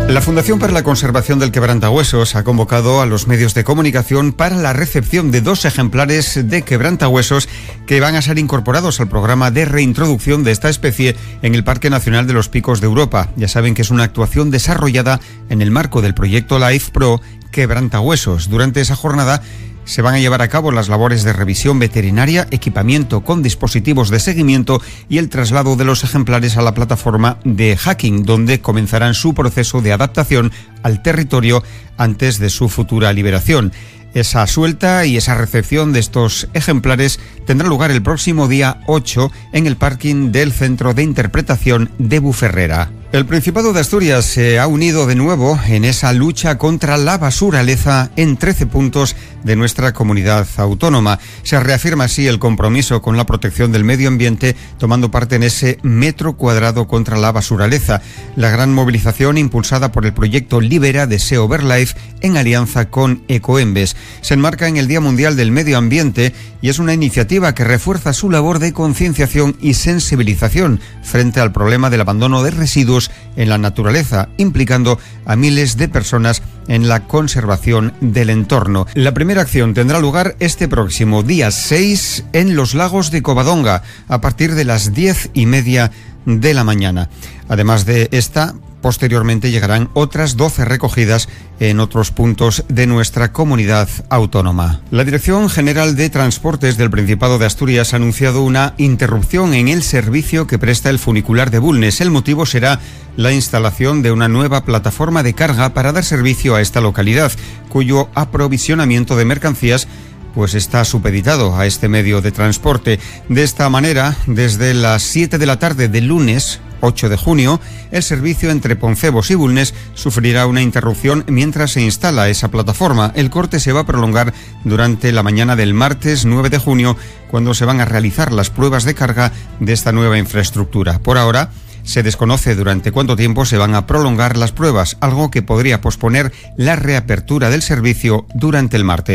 La Fundación para la Conservación del Quebrantahuesos ha convocado a los medios de comunicación para la recepción de 2 ejemplares de quebrantahuesos que van a ser incorporados al programa de reintroducción de esta especie en el Parque Nacional de los Picos de Europa. Ya saben que es una actuación desarrollada en el marco del proyecto Life Pro Quebrantahuesos. Durante esa jornada se van a llevar a cabo las labores de revisión veterinaria, equipamiento con dispositivos de seguimiento y el traslado de los ejemplares a la plataforma de Hacking, donde comenzarán su proceso de adaptación al territorio antes de su futura liberación. Esa suelta y esa recepción de estos ejemplares tendrá lugar el próximo día 8 en el parking del Centro de Interpretación de Buferrera. El Principado de Asturias se ha unido de nuevo en esa lucha contra la basuraleza en 13 puntos de nuestra comunidad autónoma. Se reafirma así el compromiso con la protección del medio ambiente, tomando parte en ese metro cuadrado contra la basuraleza. La gran movilización impulsada por el proyecto Libera de SEO Verlife en alianza con Ecoembes se enmarca en el Día Mundial del Medio Ambiente y es una iniciativa que refuerza su labor de concienciación y sensibilización frente al problema del abandono de residuos en la naturaleza, implicando a miles de personas en la conservación del entorno. La primera acción tendrá lugar este próximo día 6 en los lagos de Covadonga, a partir de las 10:30 de la mañana. Además de esta, posteriormente llegarán otras 12 recogidas en otros puntos de nuestra comunidad autónoma. La Dirección General de Transportes del Principado de Asturias ha anunciado una interrupción en el servicio que presta el funicular de Bulnes. El motivo será la instalación de una nueva plataforma de carga para dar servicio a esta localidad, cuyo aprovisionamiento de mercancías pues está supeditado a este medio de transporte. De esta manera, desde las 7 de la tarde del lunes 8 de junio, el servicio entre Poncebos y Bulnes sufrirá una interrupción mientras se instala esa plataforma. El corte se va a prolongar durante la mañana del martes 9 de junio, cuando se van a realizar las pruebas de carga de esta nueva infraestructura. Por ahora, se desconoce durante cuánto tiempo se van a prolongar las pruebas, algo que podría posponer la reapertura del servicio durante el martes.